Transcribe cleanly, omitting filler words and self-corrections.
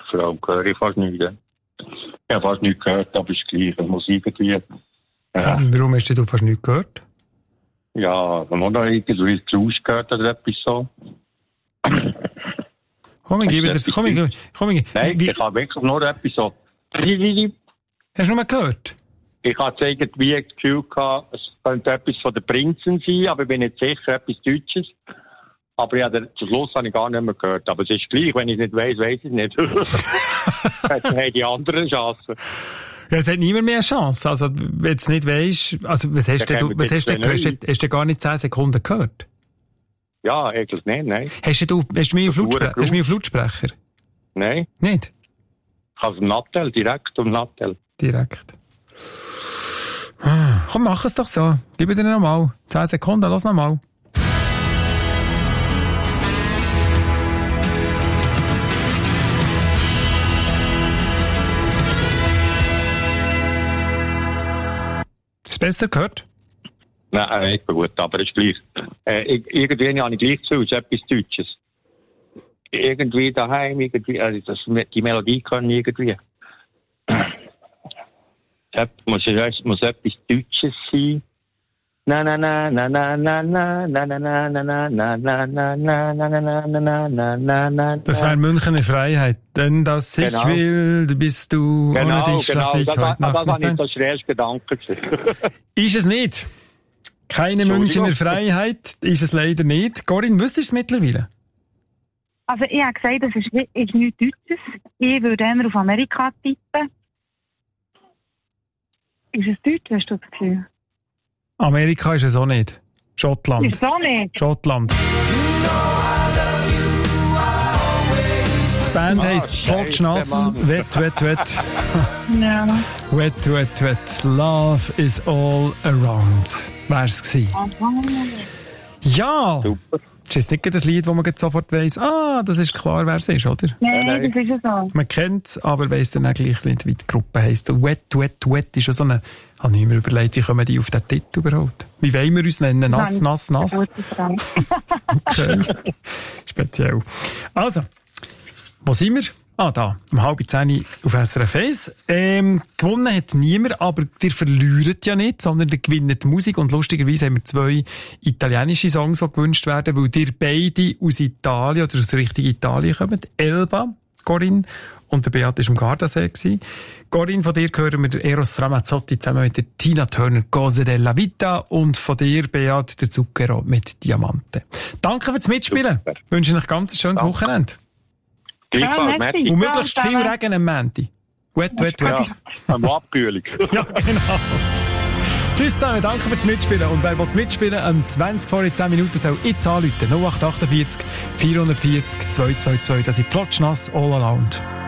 Vor allem höre ich fast nichts. Ich habe fast nichts gehört, aber es ist gleich. Es muss irgendwie... Warum hast du fast nichts gehört? Ja, wenn man da irgendwie zu gehört oder etwas so. Komm, ich gebe das. Komm, Nein, ich habe wirklich nur etwas so... Hast du nur mal gehört? Ich hatte irgendwie das Gefühl gehabt, es könnte etwas von den Prinzen sein, aber ich bin nicht sicher, etwas Deutsches. Aber ja, zum Schluss habe ich gar nicht mehr gehört. Aber es ist gleich, wenn ich es nicht weiss, weiss ich es nicht. Dann haben die anderen Chancen. Ja, es hat niemand mehr eine Chance. Also, wenn du es nicht weisst, also, was hast du gehört? Hast du gar nicht 10 Sekunden gehört? Ja, eigentlich nicht, nein. Hast du mich auf Lautsprecher? Nein. Nicht? Also Nattel, direkt um Nattel. Direkt. Komm, mach es doch so. Gib dir nochmal. 10 Sekunden, lass nochmal. Ist es besser gehört? Nein, nicht gut, aber es ist gleich. Irgendwie habe ich gleich zu, es ist etwas Deutsches. Irgendwie daheim, die Melodie können irgendwie. Muss etwas Deutsches sein. Na na na na na na na na na na na na na na na na na na na na. Das wäre Münchener Freiheit. Denn dass ich will, bist du. Ohne dich schlafe ich heute Nacht. Das war nicht das schwerste Gedanke. Ist es nicht? Keine Münchener Freiheit ist es leider nicht. Corinne, wüsstest du es mittlerweile? Also ich habe gesagt, das ist nichts Deutsches. Ich würde eher auf Amerika tippen. Ist es Deutsch, hast du das Gefühl? Amerika ist es auch nicht. Schottland. Ist es auch nicht? Schottland. Die Band heisst Potschnass. Wet, wet, wet. Ja. Wet, wet, wet. Love is all around. Wär's gewesen. Ja! Super. Das ist nicht das Lied, wo man sofort weiss, das ist klar, wer es ist, oder? Nein, das ist ja so. Man kennt es, aber weiss dann auch gleich nicht, wie die Gruppe heisst. Und Wet, Wet, Wet ist ja so eine... Ich habe nicht mehr überlegt, wie kommen die auf den Titel überhaupt? Wie wollen wir uns nennen? Nass, nass, nass? Okay. Speziell. Also, wo sind wir? Da. Um 9:30 auf SRF 1. Gewonnen hat niemand, aber ihr verliert ja nicht, sondern ihr gewinnt die Musik. Und lustigerweise haben wir 2 italienische Songs, die gewünscht werden, weil ihr beide aus Italien oder aus richtigen Italien kommt. Elba, Corinne, und der Beat war am Gardasee. Corinne, von dir hören wir Eros Ramazzotti zusammen mit der Tina Turner, Cose della Vita, und von dir, Beat, der Zucchero mit Diamante. Danke fürs Mitspielen. Ich wünsche euch ein ganz schönes Wochenende. Und möglichst viel Regen am Montag. Wet, wet, wet. Ja, eine Abkühlung. Ja, genau. Tschüss zusammen, danke fürs Mitspielen. Und wer mitspielen will, 20 vor 10 Minuten soll jetzt anrufen. 0848 440 222. Das ist Flotschnass all around.